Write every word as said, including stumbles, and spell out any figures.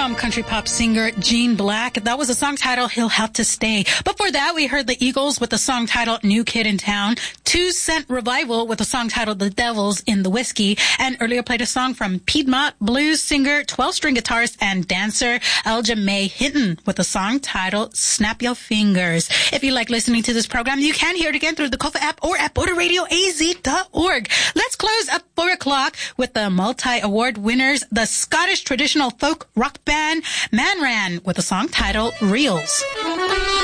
from country pop singer Gene Black. That was a song titled He'll Have to Stay. Before that, we heard the Eagles with the song titled New Kid in Town, Two Cent Revival with a song titled The Devil's in the Whiskey, and earlier played a song from Piedmont blues singer, twelve-string guitarist, and dancer Aljamae Hinton with a song titled Snap Your Fingers. If you like listening to this program, you can hear it again through the Kofa app or at border radio a z dot org. Let's close at four o'clock with the multi-award winners, the Scottish traditional folk rock band Man Ran with a song titled Reels.